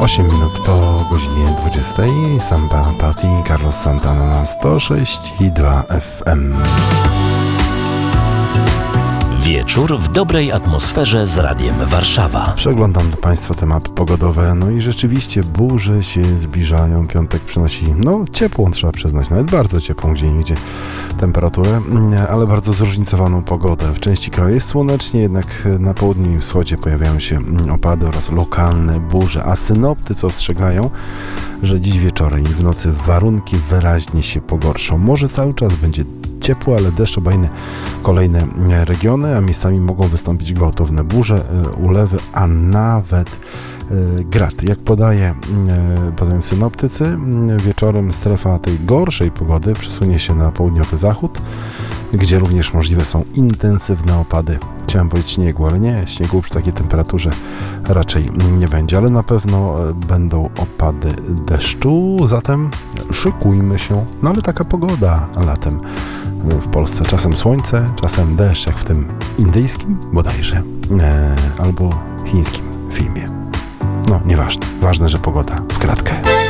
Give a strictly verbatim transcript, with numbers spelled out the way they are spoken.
osiem minut po godzinie dwudziestej. Samba Party, Carlos Santana na sto sześć i dwa F M. Wieczór w dobrej atmosferze z Radiem Warszawa. Przeglądam do Państwa te mapy pogodowe, no i rzeczywiście burze się zbliżają. Piątek przynosi, no ciepłą, trzeba przyznać, nawet bardzo ciepłą gdzieniegdzie temperaturę, ale bardzo zróżnicowaną pogodę. W części kraju jest słonecznie, jednak na południu i wschodzie pojawiają się opady oraz lokalne burze, a synoptycy ostrzegają, że dziś wieczorem i w nocy warunki wyraźnie się pogorszą. Może cały czas będzie ciepło, ale deszcz obejmie kolejne regiony, a miejscami mogą wystąpić gwałtowne burze, ulewy, a nawet grad. Jak podaje, podają synoptycy, wieczorem strefa tej gorszej pogody przesunie się na południowy zachód, gdzie również możliwe są intensywne opady. Chciałem powiedzieć śniegu, ale nie, śniegu przy takiej temperaturze raczej nie będzie, ale na pewno będą opady deszczu, zatem szykujmy się. No ale taka pogoda latem w Polsce. Czasem słońce, czasem deszcz, jak w tym indyjskim bodajże, e, albo chińskim filmie. No, nieważne. Ważne, że pogoda w kratkę.